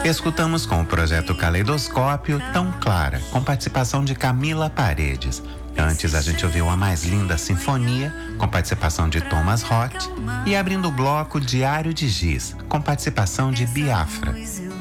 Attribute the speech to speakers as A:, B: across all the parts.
A: Escutamos com o projeto Caleidoscópio Tão Clara, com participação de Camila Paredes. Antes a gente ouviu A Mais Linda Sinfonia, com participação de Thomas Roth, e abrindo o bloco Diário de Giz, com participação de Biafra.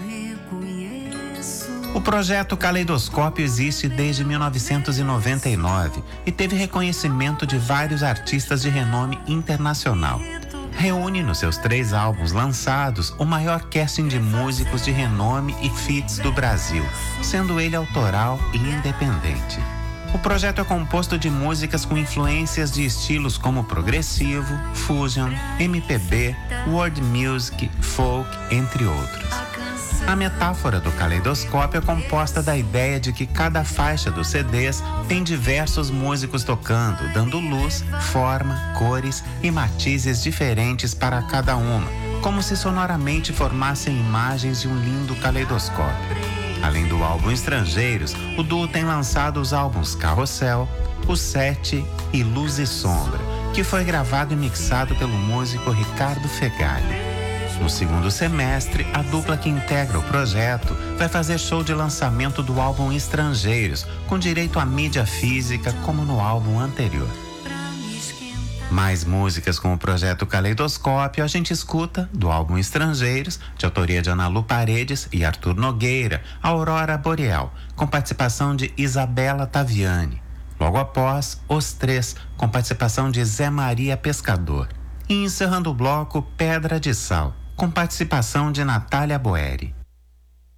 A: O projeto Caleidoscópio existe desde 1999 e teve reconhecimento de vários artistas de renome internacional. Reúne nos seus 3 álbuns lançados o maior casting de músicos de renome e feats do Brasil, sendo ele autoral e independente. O projeto é composto de músicas com influências de estilos como progressivo, fusion, MPB, world music, folk, entre outros. A metáfora do caleidoscópio é composta da ideia de que cada faixa dos CDs tem diversos músicos tocando, dando luz, forma, cores e matizes diferentes para cada uma, como se sonoramente formassem imagens de um lindo caleidoscópio. Além do álbum Estrangeiros, o duo tem lançado os álbuns Carrossel, O Sete e Luz e Sombra, que foi gravado e mixado pelo músico Ricardo Fegali. No segundo semestre, a dupla que integra o projeto vai fazer show de lançamento do álbum Estrangeiros, com direito à mídia física, como no álbum anterior. Mais músicas com o projeto Caleidoscópio a gente escuta do álbum Estrangeiros, de autoria de Ana Lu Paredes e Arthur Nogueira, Aurora Boreal, com participação de Isabela Taviani. Logo após, Os Três, com participação de Zé Maria Pescador. E encerrando o bloco, Pedra de Sal, com participação de Natália Boeri.